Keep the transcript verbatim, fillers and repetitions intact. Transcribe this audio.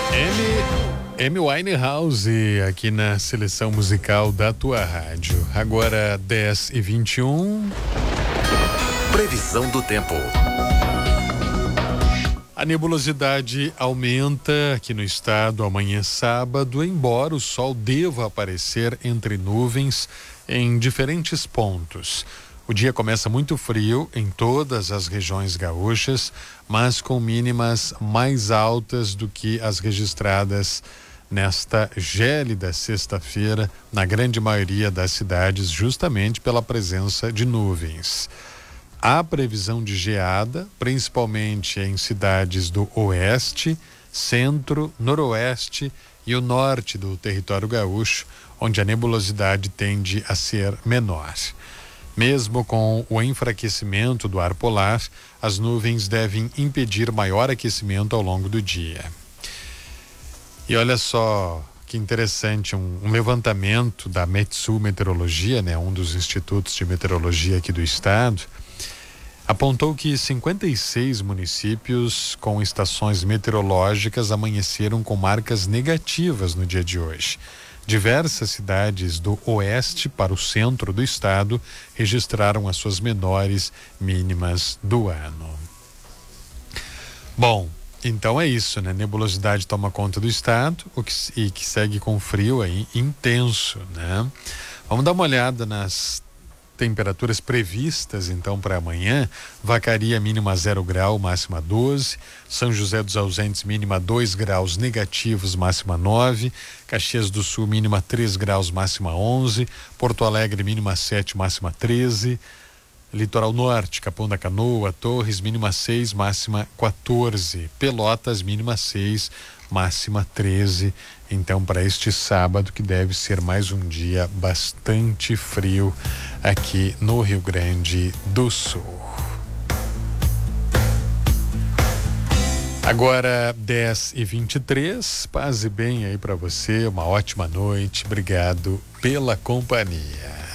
Amy, Amy Winehouse aqui na seleção musical da tua rádio. Agora dez e vinte e um. Previsão do tempo. A nebulosidade aumenta aqui no estado amanhã sábado, embora o sol deva aparecer entre nuvens em diferentes pontos. O dia começa muito frio em todas as regiões gaúchas, mas com mínimas mais altas do que as registradas nesta gélida sexta-feira na grande maioria das cidades, justamente pela presença de nuvens. Há previsão de geada, principalmente em cidades do oeste, centro, noroeste e o norte do território gaúcho, onde a nebulosidade tende a ser menor. Mesmo com o enfraquecimento do ar polar, as nuvens devem impedir maior aquecimento ao longo do dia. E olha só que interessante, um, um levantamento da Metsu Meteorologia, né, um dos institutos de meteorologia aqui do estado, apontou que cinquenta e seis municípios com estações meteorológicas amanheceram com marcas negativas no dia de hoje. Diversas cidades do oeste para o centro do estado registraram as suas menores mínimas do ano. Bom, então é isso, né? Nebulosidade toma conta do estado o que, e que segue com frio aí intenso, né? Vamos dar uma olhada nas temperaturas previstas então para amanhã. Vacaria mínima zero grau, máxima doze. São José dos Ausentes mínima dois graus negativos, máxima nove. Caxias do Sul mínima três graus, máxima onze. Porto Alegre mínima sete, máxima treze. Litoral Norte, Capão da Canoa, Torres mínima seis, máxima quatorze. Pelotas mínima seis, máxima treze. Então, para este sábado, que deve ser mais um dia bastante frio aqui no Rio Grande do Sul. Agora dez e vinte e três, paz e bem aí para você, uma ótima noite, obrigado pela companhia.